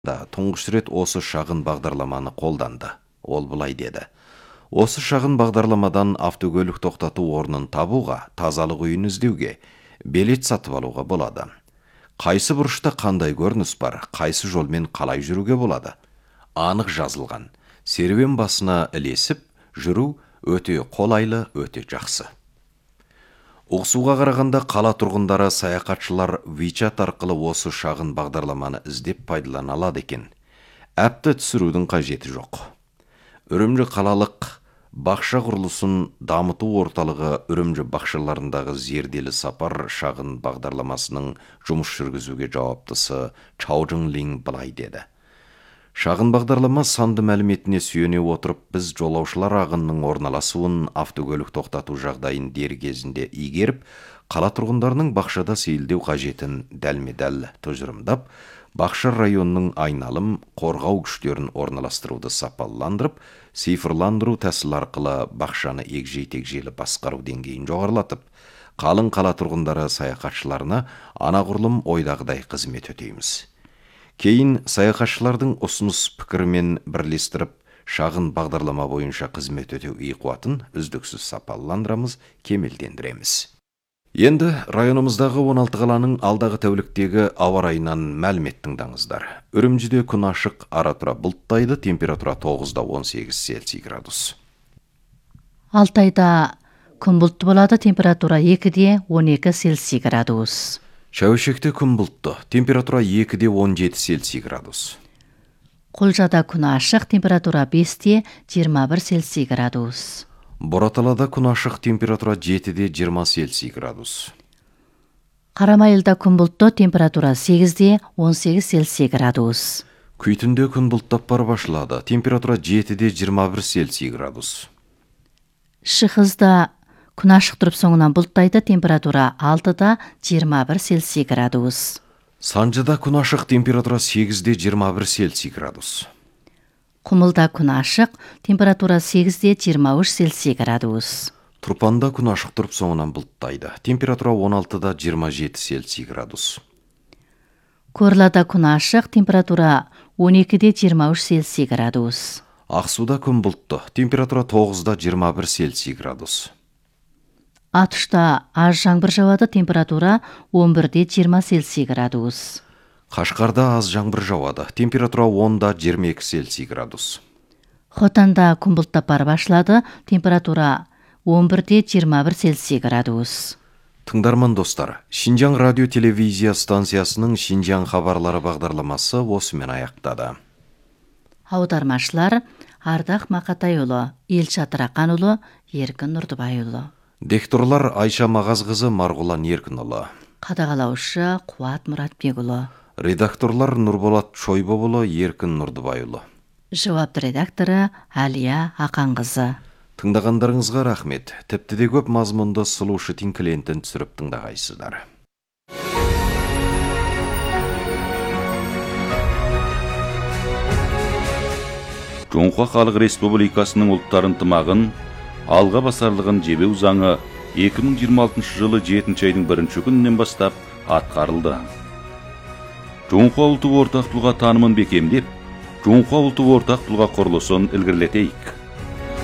да тұңғыш рет осы шағын бағдарламаны қолданды. Ол былай деді: осы шағын бағдарламадан автокөлік тоқтату орнын табуға, тазалық үйін іздеуге, билет сатып алуға болады. Қайсы бұрышта қандай көрініс бар, қайсы жолмен қалай жүруге болады? Анық жазылған. Серуен басына ілесіп жүру өте қолайлы, өте жақсы. Ұғысуға қарағанда қала тұрғындары, саяхатшылар WeChat арқылы осы шағын бағдарламаны іздеп пайдалана алады екен. Әпті түсірудің қажеті жоқ. Үрімжі қалалық бақша құрылысын дамыту орталығы Үрімжі бақшаларындағы зерделі сапар шағын бағдарламасының жұмыс жүргізуге жауаптысы Чаужың Лин былай деді: шағын бағдарлама санды мәліметіне сүйене отырып, біз жолаушылар ағынның орналасуын, автокөлік тоқтату жағдайын дер кезінде игеріп, қала тұрғындарының бақшада сейілдеу қажетін дәлме-дәл тұжырымдап, бақша районының айналым, қорғау күштерін орналастыруды сапаландырып, цифрландыру тәсіл арқылы бақшаны егжей-тегжейлі басқару деңгейін жоғарылатып, қалың қала тұрғындары, саяхатшыларына анағұрлым ойдағыдай қызмет өтейміз. Кейін саяхатшылардың ұсыныс пікірімен бірлестіріп, шағын бағдарлама бойынша қызмет өтеу қуатын үздіксіз сапаландырамыз, кемелдендіреміз. Енді районымыздағы 16 қаланың алдағы тәуліктегі ауа райынан мәлімет тыңдаңыздар. Үрімжіде күн ашық, ара-тұра бұлттайды, температура 9-18 Цельсий градус. Алтайда күн бұлтты болады, температура 2-12 Цельсий градус. Шәуешекте күн бұлтты, температура 2-17 Цельсий градус. Құлжада күн ашық, температура 5-21 Цельсий градус. Бораталада күн ашық, температура 7-20 Цельсий градус. Қарамайылда күн бұлтты, температура 8-18 Цельсий градус. Күйтінде күн бұлттап бар башылады, температура 7-21 Цельсий градус. Шығызда күн ашық тұрып соңынан бұлттайды, температура 6-21 Цельсий градус. Санжыда күн ашық, температура 8-21 Цельсий градус. Құмылда күн ашық, температура 8-23 Цельсий градус. Тұрпанда күн ашық тұрып соңынан бұлттайды, температура 16-27 Цельсий градус. Көрлада күн ашық, температура 12-23 Цельсий градус. Ақсуда күн бұлтты, температура 9-21 Цельсий градус. Атышта аз жаңбыр жауады, температура 11-20 Цельсий градус. Қашқарда аз жаңбыр жауады, температура 10-22 Цельсий градус. Хотанда күн бұлттап бар башылады, температура 11-21 Цельсий градус. Тыңдарман достар, Шинжаң радио телевизия станциясының Шинжаң хабарлары бағдарламасы осымен аяқтады. Аудармашылар Ардақ Мақатайұлы, Елшат Рақанұлы, Еркін Нұрдыбайұлы. Дикторлар Айша Мағазқызы, Марғұлан Еркінұлы. Қадағалаушы Қуат Мұратбекұлы. Редакторлар Нұрболат Шойбобұлы, Еркін Нұрдыбайұлы. Жауапты редакторы Әлия Ақанқызы. Тыңдағандарыңызға рахмет. Тіпті де көп мазмұнды сұлушы тинклентін түсіріп тыңдағайсыздар. Жоңқа Халық Республикасының ұлттар ынтымағын алға басарлығын жебеу заңы 2026 жылы 7 айдың 1 күнінен бастап атқарылды. Жоңқа ұлты ортақ тұлға танымын бекемдеп, Жоңқа ұлты ортақ тұлға құрылысын ілгерілетейік.